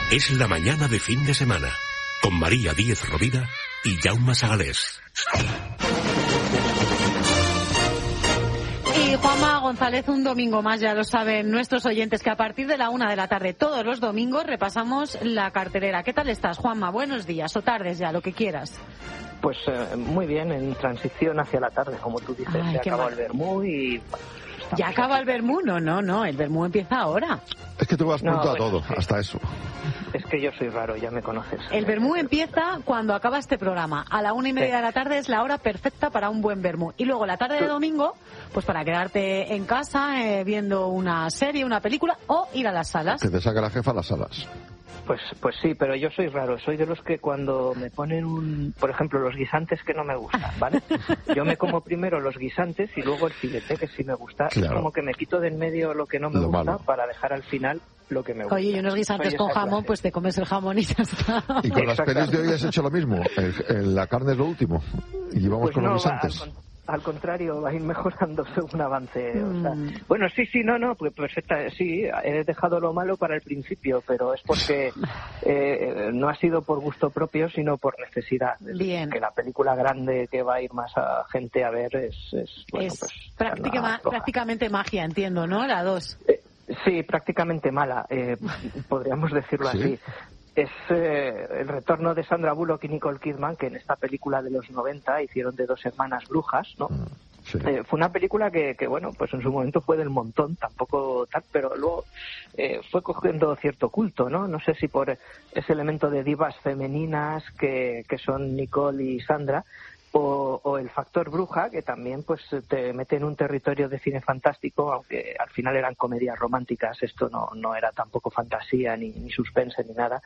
Es la mañana de fin de semana, con María Díez Rovira y Jaume Sagalés. Y Juanma González, un domingo más, ya lo saben nuestros oyentes, que a partir de la 1 de la tarde todos los domingos repasamos la cartelera. ¿Qué tal estás, Juanma? Buenos días, o tardes ya, lo que quieras. Pues muy bien, en transición hacia la tarde, como tú dices. Ay, se acaba el vermú y... ¿Ya acaba el vermú? No, el vermú empieza ahora. Es que tú vas pronto a todo, hasta eso. Es que yo soy raro, ya me conoces. El vermú empieza cuando acaba este programa. A la 1:30 de la tarde es la hora perfecta para un buen vermú. Y luego la tarde de domingo, pues para quedarte en casa viendo una serie, una película o ir a las salas. Que te saca la jefa a las salas. Pues sí, pero yo soy raro. Soy de los que cuando me ponen por ejemplo, los guisantes que no me gustan, ¿vale? Yo me como primero los guisantes y luego el filete, que sí me gusta. Claro. Es como que me quito de en medio lo que no me gusta malo, para dejar al final lo que me gusta. Oye, y unos guisantes con jamón, pues te comes el jamón y ya está. Y con las pelis de hoy has hecho lo mismo. La carne es lo último. Y vamos pues con los guisantes. Al contrario, va a ir mejorando según avance. O sea, bueno, sí, no, pues perfecta, sí, he dejado lo malo para el principio, pero es porque no ha sido por gusto propio, sino por necesidad. Bien. Que la película grande que va a ir más a gente a ver es bueno, pues prácticamente magia, entiendo, ¿no? La 2. Sí, prácticamente mala, podríamos decirlo así. Es el retorno de Sandra Bullock y Nicole Kidman, que en esta película de los 90 hicieron de dos hermanas brujas, ¿no? Sí. Fue una película que, bueno, pues en su momento fue del montón, tampoco tal, pero luego fue cogiendo cierto culto, ¿no? No sé si por ese elemento de divas femeninas que son Nicole y Sandra, o el factor bruja, que también pues te mete en un territorio de cine fantástico, aunque al final eran comedias románticas. Esto no era tampoco fantasía ni suspense ni nada,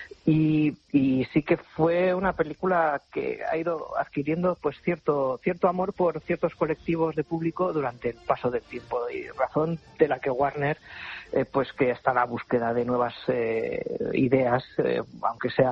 y sí que fue una película que ha ido adquiriendo pues cierto amor por ciertos colectivos de público durante el paso del tiempo, y razón de la que Warner pues que está a la búsqueda de nuevas ideas, aunque sea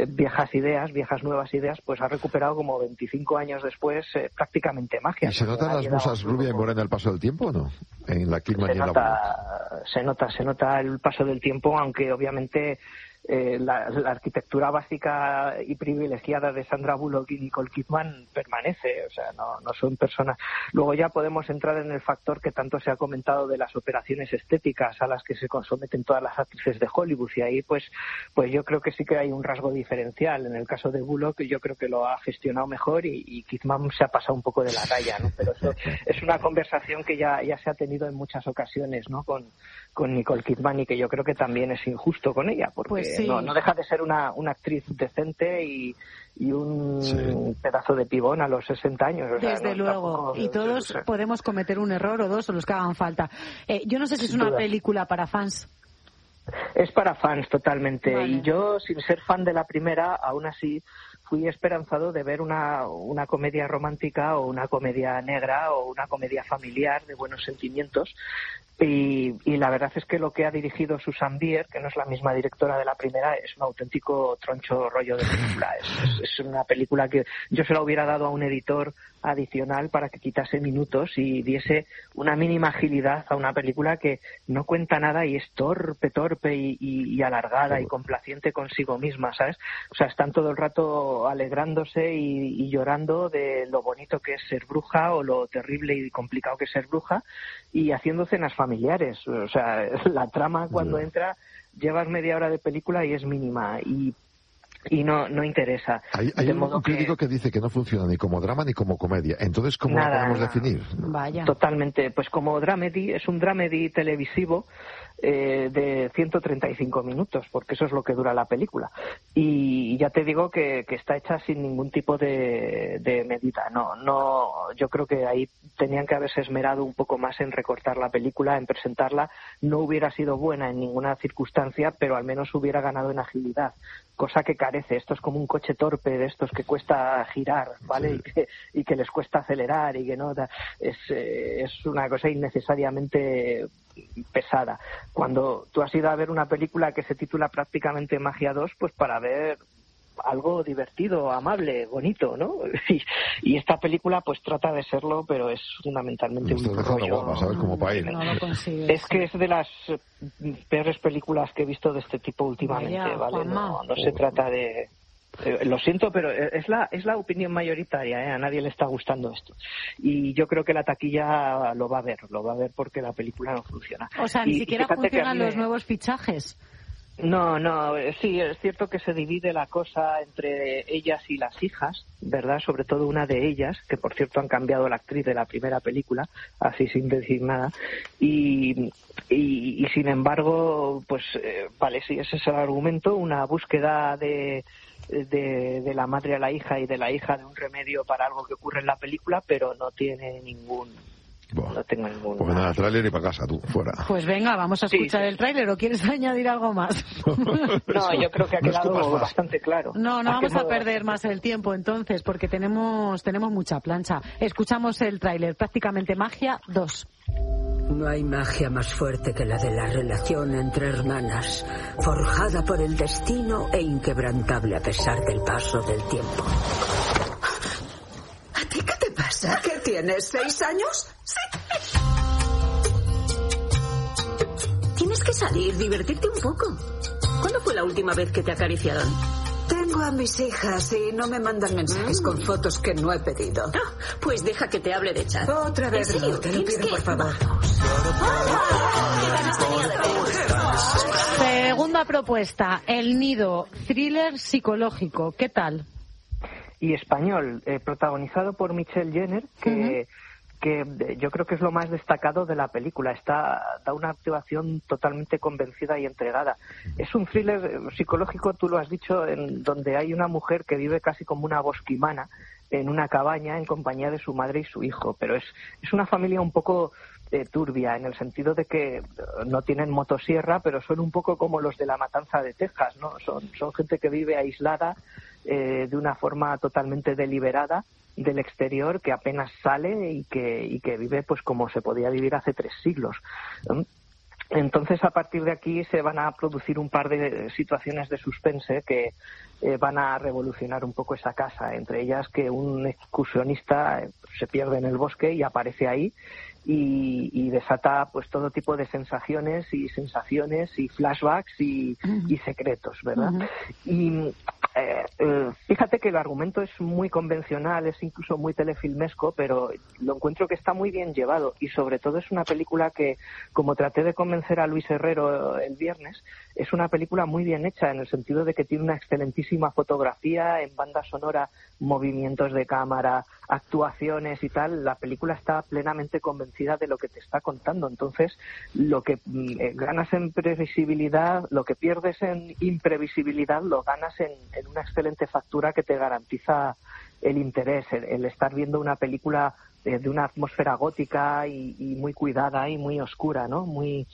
viejas nuevas ideas, pues ha recuperado como 25 años después prácticamente magia. ¿Y se notan las musas rubia y morena el paso del tiempo o no? En la Kidman y en la se nota el paso del tiempo, aunque obviamente la arquitectura básica y privilegiada de Sandra Bullock y Nicole Kidman permanece, o sea, no son personas. Luego ya podemos entrar en el factor que tanto se ha comentado de las operaciones estéticas a las que se someten todas las actrices de Hollywood, y ahí pues yo creo que sí que hay un rasgo diferencial. En el caso de Bullock yo creo que lo ha gestionado mejor y Kidman se ha pasado un poco de la raya, ¿no? Pero eso es una conversación que ya se ha tenido en muchas ocasiones, ¿no? Con Nicole Kidman, y que yo creo que también es injusto con ella, porque pues sí, no deja de ser una actriz decente y un pedazo de pibón a los 60 años. O sea, desde luego, y todos podemos cometer un error o dos o los que hagan falta. Yo no sé si es una película para fans. Es para fans totalmente, vale. Y yo, sin ser fan de la primera, aún así fui esperanzado de ver una comedia romántica o una comedia negra o una comedia familiar de buenos sentimientos. Y la verdad es que lo que ha dirigido Susanne Bier, que no es la misma directora de la primera, es un auténtico troncho rollo de película. Es una película que yo se la hubiera dado a un editor adicional para que quitase minutos y diese una mínima agilidad a una película que no cuenta nada y es torpe y alargada y complaciente consigo misma, ¿sabes? O sea, están todo el rato alegrándose y llorando de lo bonito que es ser bruja o lo terrible y complicado que es ser bruja, y haciendo cenas familiares. O sea, la trama cuando entra, llevas media hora de película y es mínima y no interesa. Hay un crítico que dice que no funciona ni como drama ni como comedia. Entonces, ¿cómo la podemos definir? Vaya. Totalmente. Pues como dramedy, es un dramedy televisivo de 135 minutos, porque eso es lo que dura la película. Y ya te digo que está hecha sin ningún tipo de medida. No, yo creo que ahí tenían que haberse esmerado un poco más en recortar la película, en presentarla. No hubiera sido buena en ninguna circunstancia, pero al menos hubiera ganado en agilidad, cosa que carece. Esto es como un coche torpe de estos que cuesta girar, ¿vale? Sí. Y que les cuesta acelerar y que no es una cosa innecesariamente pesada. Cuando tú has ido a ver una película que se titula prácticamente Magia 2, pues para ver algo divertido, amable, bonito, ¿no? Y esta película pues trata de serlo, pero es fundamentalmente un rollo. Guapa, ¿sabes? Como para ir. No lo consigues. Es que es de las peores películas que he visto de este tipo últimamente. Vaya, ¿vale? No se trata de... lo siento, pero es la opinión mayoritaria, ¿eh? A nadie le está gustando esto. Y yo creo que la taquilla lo va a ver porque la película no funciona. O sea, ni siquiera funcionan los nuevos fichajes. No, sí, es cierto que se divide la cosa entre ellas y las hijas, ¿verdad? Sobre todo una de ellas, que por cierto han cambiado la actriz de la primera película, así sin decir nada, y sin embargo, pues vale, sí, ese es el argumento, una búsqueda de la madre a la hija y de la hija de un remedio para algo que ocurre en la película, pero no tiene ningún... No tengo ningún... Pues nada, tráiler y para casa, tú, fuera. Pues venga, vamos a escuchar el tráiler, ¿o quieres añadir algo más? No, yo creo que ha quedado bastante claro. No vamos a perder más el tiempo entonces, porque tenemos mucha plancha. Escuchamos el tráiler, Prácticamente Magia 2. No hay magia más fuerte que la de la relación entre hermanas, forjada por el destino e inquebrantable a pesar del paso del tiempo. ¿A ti qué te pasa? ¿Qué tienes, 6 años? Sí. Tienes que salir, divertirte un poco. ¿Cuándo fue la última vez que te acariciaron? Tengo a mis hijas y no me mandan mensajes con fotos que no he pedido. Pues deja que te hable de chat. Otra vez, ¿En serio? no, te lo pido, por favor. Segunda propuesta, El Nido, thriller psicológico. ¿Qué tal? Y español, protagonizado por Michelle Jenner, que yo creo que es lo más destacado de la película. Da una actuación totalmente convencida y entregada. Es un thriller psicológico, tú lo has dicho, en donde hay una mujer que vive casi como una bosquimana en una cabaña en compañía de su madre y su hijo, pero es una familia un poco turbia, en el sentido de que no tienen motosierra, pero son un poco como los de La Matanza de Texas, ¿no? Son gente que vive aislada de una forma totalmente deliberada del exterior, que apenas sale y que vive pues como se podía vivir hace 3 siglos. Entonces, a partir de aquí se van a producir un par de situaciones de suspense que van a revolucionar un poco esa casa. Entre ellas que un excursionista se pierde en el bosque y aparece ahí y desata pues todo tipo de sensaciones y flashbacks y secretos, ¿verdad? Y fíjate que el argumento es muy convencional, es incluso muy telefilmesco, pero lo encuentro que está muy bien llevado y sobre todo es una película que, como traté de convencer a Luis Herrero el viernes, es una película muy bien hecha en el sentido de que tiene una excelentísima fotografía, en banda sonora, movimientos de cámara, actuaciones y tal. La película está plenamente convencida de lo que te está contando. Entonces, lo que ganas en previsibilidad, lo que pierdes en imprevisibilidad, lo ganas en una excelente factura que te garantiza el interés, el estar viendo una película de una atmósfera gótica y muy cuidada y muy oscura, ¿no? Muy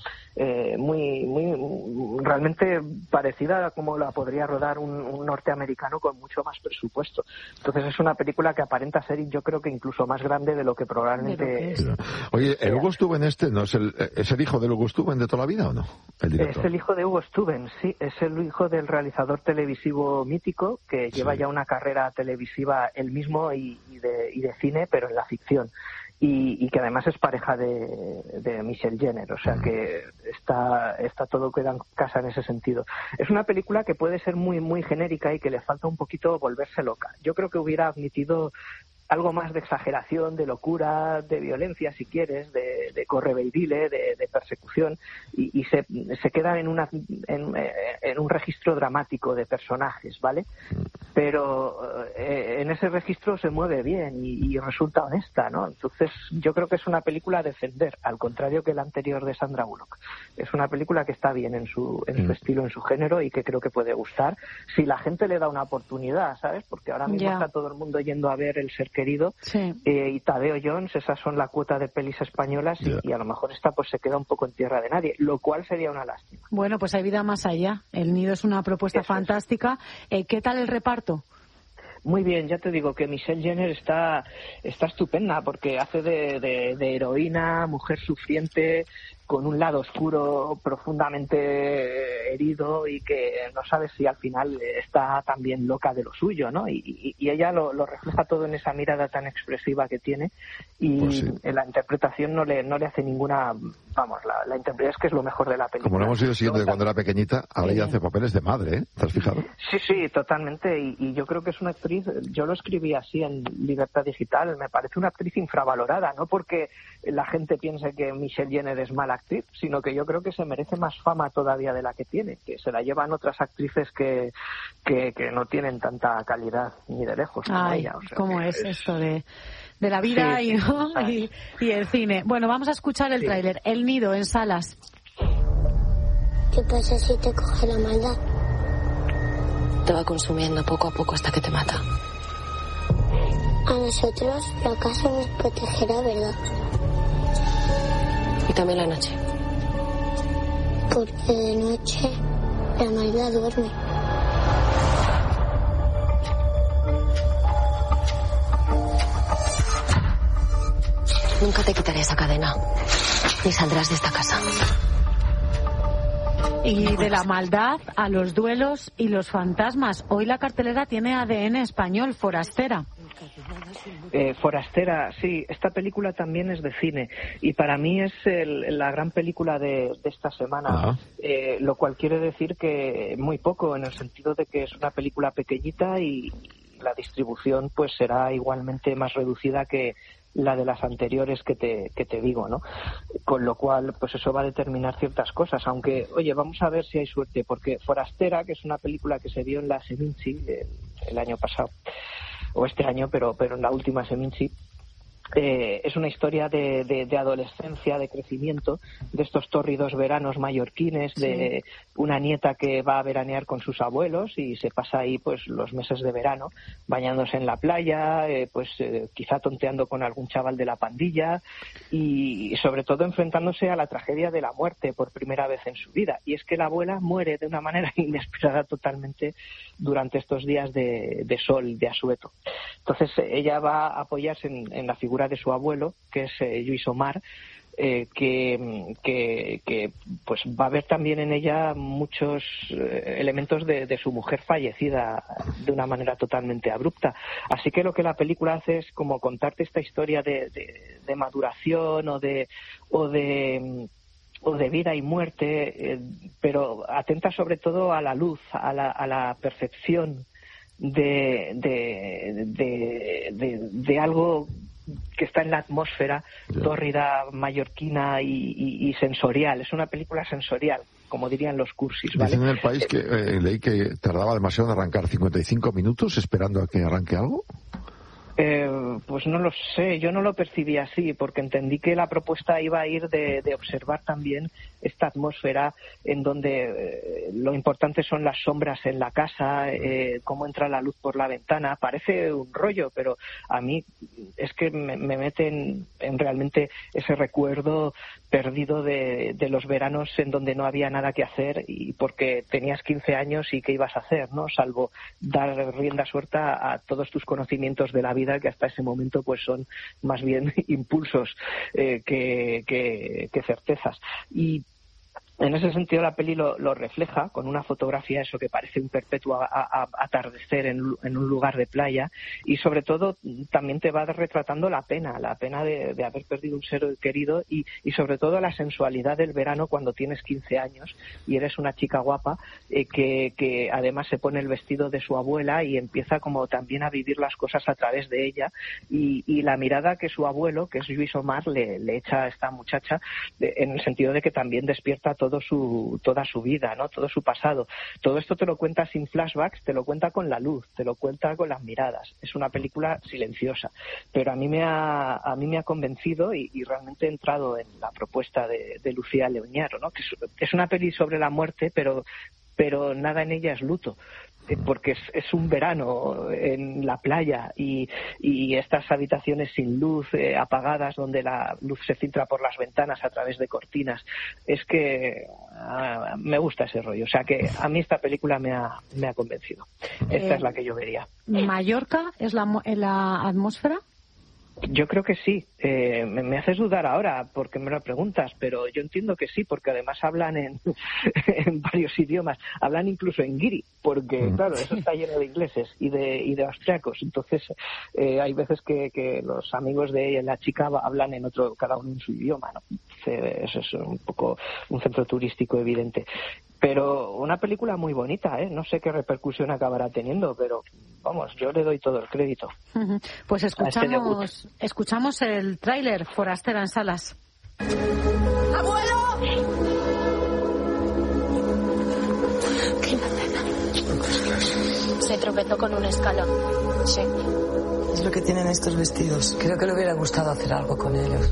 realmente parecida a como la podría rodar un norteamericano con mucho más presupuesto. Entonces es una película que aparenta ser, yo creo que incluso más grande de lo que probablemente es. Oye, ¿el Hugo Stuben no es el hijo del Hugo Stuben de toda la vida o no? Es el hijo de Hugo Stuben, sí, es el hijo del realizador televisivo mítico que lleva ya una carrera televisiva él mismo y de cine, pero en la ficción. Y que además es pareja de Michelle Jenner, o sea que está todo queda en casa en ese sentido. Es una película que puede ser muy muy genérica y que le falta un poquito volverse loca. Yo creo que hubiera admitido algo más de exageración, de locura, de violencia, si quieres, de corre y dile, de persecución, y se quedan en un registro dramático de personajes, ¿vale? Pero en ese registro se mueve bien y resulta honesta, ¿no? Entonces yo creo que es una película a defender, al contrario que la anterior de Sandra Bullock. Es una película que está bien en su estilo, en su género, y que creo que puede gustar si la gente le da una oportunidad, ¿sabes? Porque ahora mismo está todo el mundo yendo a ver El Ser Querido, y Tadeo Jones, esas son la cuota de pelis españolas, y a lo mejor esta pues se queda un poco en tierra de nadie, lo cual sería una lástima. Bueno, pues hay vida más allá. El Nido es una propuesta fantástica. ¿Qué tal el reparto? Muy bien, ya te digo que Michelle Jenner está estupenda porque hace de heroína, mujer sufriente, con un lado oscuro profundamente herido y que no sabes si al final está también loca de lo suyo, ¿no? Y ella lo refleja todo en esa mirada tan expresiva que tiene y pues sí. La interpretación no le hace ninguna... Vamos, la interpretación es que es lo mejor de la película. Como lo hemos ido siguiendo de cuando era pequeñita, ahora ella hace papeles de madre, ¿eh? ¿Te has fijado? Sí, totalmente. Y yo creo que es una actriz, yo lo escribí así en Libertad Digital, me parece una actriz infravalorada, no porque la gente piense que Michelle Jenner es mala actriz, sino que yo creo que se merece más fama todavía de la que tiene, que se la llevan otras actrices que no tienen tanta calidad ni de lejos como ella. O sea, ¿cómo es esto de la vida sí, y el cine? Bueno, vamos a escuchar el tráiler. El nido en salas. ¿Qué pasa si te coge la maldad? Te va consumiendo poco a poco hasta que te mata. A nosotros la casa nos protegerá, ¿verdad? Y también la noche. Porque de noche la maldad duerme. Nunca te quitaré esa cadena. Ni saldrás de esta casa. Y de la maldad a los duelos y los fantasmas. Hoy la cartelera tiene ADN español, Forastera. Forastera, sí, esta película también es de cine y para mí es la gran película de esta semana, lo cual quiere decir que muy poco, en el sentido de que es una película pequeñita y la distribución pues será igualmente más reducida que la de las anteriores que te digo, ¿no? Con lo cual, pues eso va a determinar ciertas cosas, aunque, oye, vamos a ver si hay suerte, porque Forastera, que es una película que se vio en la Seminci el año pasado, o este año, pero en la última Seminci, es una historia de adolescencia, de crecimiento, de estos tórridos veranos mallorquines, de una nieta que va a veranear con sus abuelos y se pasa ahí pues los meses de verano bañándose en la playa, quizá tonteando con algún chaval de la pandilla y sobre todo enfrentándose a la tragedia de la muerte por primera vez en su vida. Y es que la abuela muere de una manera inesperada totalmente durante estos días de sol, de asueto. Entonces ella va a apoyarse en la figura de su abuelo, que es Lluís Omar, que pues va a haber también en ella muchos elementos de su mujer fallecida de una manera totalmente abrupta. Así que lo que la película hace es como contarte esta historia de maduración o de vida y muerte, pero atenta sobre todo a la luz, a la percepción de algo que está en la atmósfera tórrida, mallorquina y sensorial. Es una película sensorial, como dirían los cursis, ¿vale? Dicen en El País que leí que tardaba demasiado en arrancar, 55 minutos esperando a que arranque algo. Pues no lo sé, yo no lo percibí así, porque entendí que la propuesta iba a ir de observar también esta atmósfera en donde lo importante son las sombras en la casa, cómo entra la luz por la ventana. Parece un rollo, pero a mí es que me mete en realmente ese recuerdo perdido de los veranos en donde no había nada que hacer y porque tenías 15 años y qué ibas a hacer, ¿no? Salvo dar rienda suelta a todos tus conocimientos de la vida, que hasta ese momento pues son más bien impulsos que certezas. Y en ese sentido la peli lo refleja con una fotografía, eso que parece un perpetuo atardecer en un lugar de playa, y sobre todo también te va retratando la pena de haber perdido un ser querido y sobre todo la sensualidad del verano cuando tienes 15 años y eres una chica guapa que además se pone el vestido de su abuela y empieza como también a vivir las cosas a través de ella y la mirada que su abuelo, que es Lluís Omar, le echa a esta muchacha, en el sentido de que también despierta toda su vida, ¿no? Todo su pasado. Todo esto te lo cuenta sin flashbacks, te lo cuenta con la luz, te lo cuenta con las miradas. Es una película silenciosa, pero a mí me ha convencido y realmente he entrado en la propuesta de Lucía Leoñaro, ¿no? Que es una peli sobre la muerte, pero nada en ella es luto, porque es un verano en la playa y estas habitaciones sin luz, apagadas, donde la luz se filtra por las ventanas a través de cortinas. Es que me gusta ese rollo. O sea que a mí esta película me ha convencido. Esta es la que yo vería. ¿Mallorca es la atmósfera? Yo creo que sí. Me haces dudar ahora porque me lo preguntas, pero yo entiendo que sí, porque además hablan en varios idiomas. Hablan incluso en guiri, porque claro, eso está lleno de ingleses y de austriacos. Entonces hay veces que los amigos de la chica hablan en otro, cada uno en su idioma, ¿no? Eso es un poco un centro turístico evidente. Pero una película muy bonita, ¿eh? No sé qué repercusión acabará teniendo, pero vamos, yo le doy todo el crédito. Pues escuchamos el tráiler, Forastera en salas. ¡Abuelo! ¿Qué Se tropezó con un escalón. Sí. Es lo que tienen estos vestidos. Creo que le hubiera gustado hacer algo con ellos.